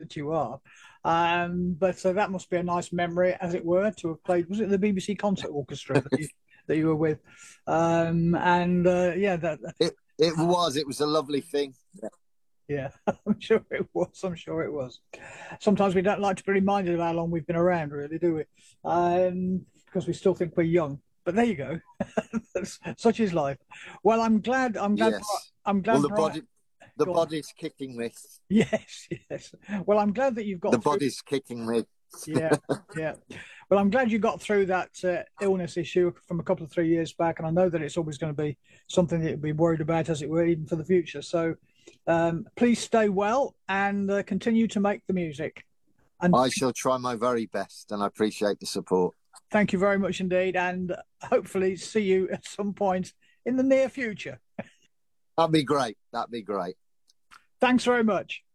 that you are. But that must be a nice memory, as it were, to have played. Was it the BBC Concert Orchestra that you were with? Yeah, it was a lovely thing. yeah, I'm sure it was. I'm sure it was. Sometimes we don't like to be reminded of how long we've been around, really, do we? Because we still think we're young. But there you go. Such is life. Well, I'm glad. Yes. I'm Well, glad. the Go on. body's kicking me. Yes, yes. Well, I'm glad that you've The got through. body's kicking me. Yeah, yeah. Well, I'm glad you got through that illness issue from a couple of 3 years back, and I know that it's always going to be something that you'll be worried about, as it were, even for the future. So, please stay well and continue to make the music. And I shall try my very best, and I appreciate the support. thank you very much indeed, and hopefully see you at some point in the near future. That'd be great. That'd be great. Thanks very much.